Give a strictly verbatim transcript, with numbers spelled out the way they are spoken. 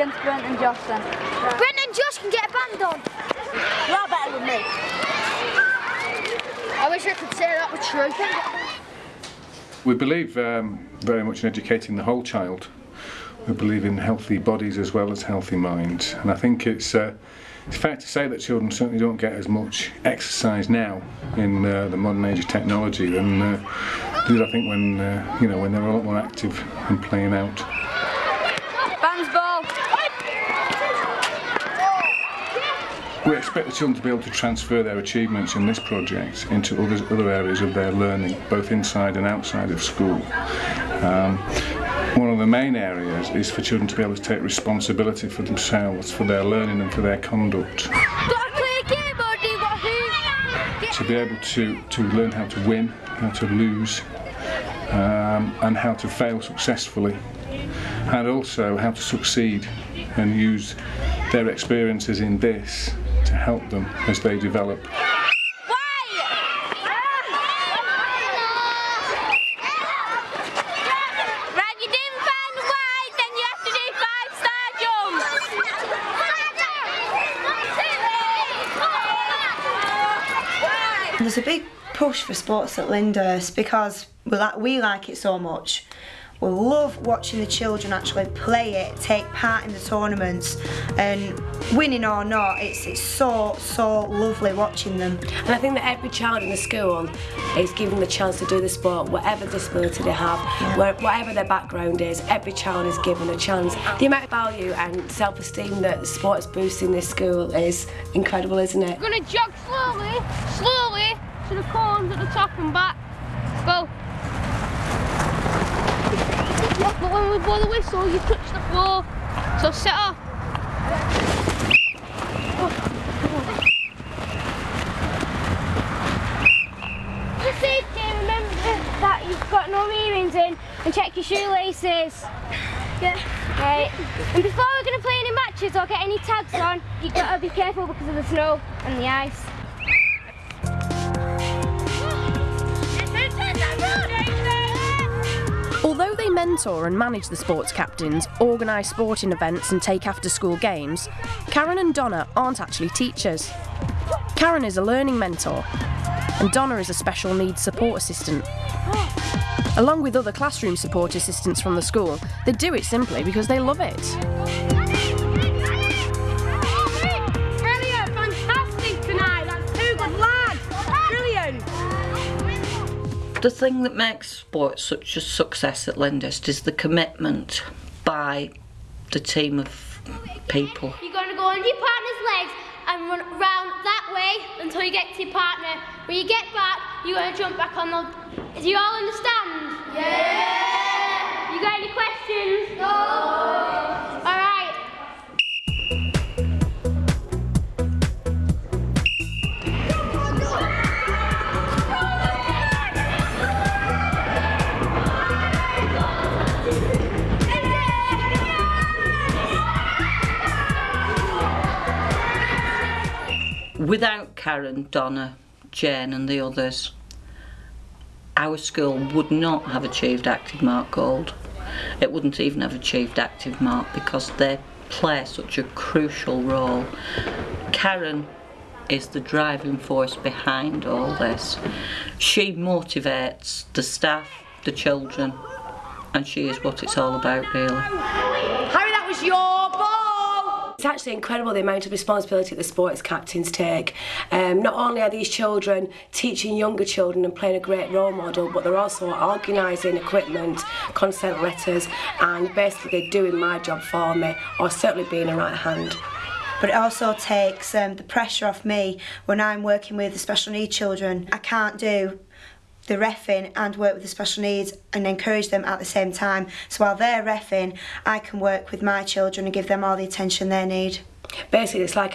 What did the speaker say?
against Brent and Josh then. Right. Brent and Josh can get a band on. You're better than me. I wish I could say that was true. We believe um, very much in educating the whole child. We believe in healthy bodies as well as healthy minds, and I think it's uh, it's fair to say that children certainly don't get as much exercise now in uh, the modern age of technology than uh, did I think when uh, you know when they were a lot more active and playing out. Band's ball. We expect the children to be able to transfer their achievements in this project into other, other areas of their learning, both inside and outside of school. Um, one of the main areas is for children to be able to take responsibility for themselves, for their learning and for their conduct. To be able to, to learn how to win, how to lose, um, and how to fail successfully, and also how to succeed and use their experiences in this to help them as they develop. There's a big push for sports at Lyndhurst because we like, we like it so much. We love watching the children actually play it, take part in the tournaments, and winning or not, it's, it's so, so lovely watching them. And I think that every child in the school is given the chance to do the sport, whatever disability they have, yeah. where, whatever their background is, every child is given a chance. The amount of value and self-esteem that the sports boosts in this school is incredible, isn't it? We're going to jog slowly, slowly to the cones at the top and back. Go. But when we blow the whistle, you touch the floor. So set off. For safety, remember that you've got no earrings in and check your shoelaces. Yeah. Right. And before we're going to play any matches or get any tags on, you've got to be careful because of the snow and the ice. Although they mentor and manage the sports captains, organise sporting events and take after-school games, Karen and Donna aren't actually teachers. Karen is a learning mentor, and Donna is a special needs support assistant. Along with other classroom support assistants from the school, they do it simply because they love it. Brilliant, fantastic tonight, that's two good lads, brilliant. The thing that makes sports such a success at Lyndhurst is the commitment by the team of people. You're going to go under your partner's legs and run round that way until you get to your partner. When you get back, you're going to jump back on the... Do you all understand? Yeah! You got any questions? No! All right. Without Karen, Donna, Jane and the others, our school would not have achieved Active Mark Gold. It wouldn't even have achieved Active Mark because they play such a crucial role. Karen is the driving force behind all this. She motivates the staff, the children, and she is what it's all about, really. Harry, that was your ball! It's actually incredible the amount of responsibility that the sports captains take. Um, not only are these children teaching younger children and playing a great role model, but they're also organising equipment, consent letters, and basically they're doing my job for me, or certainly being a right hand. But it also takes um, the pressure off me when I'm working with the special needs children. I can't do the reffing and work with the special needs and encourage them at the same time. So while they're reffing, I can work with my children and give them all the attention they need. Basically, it's like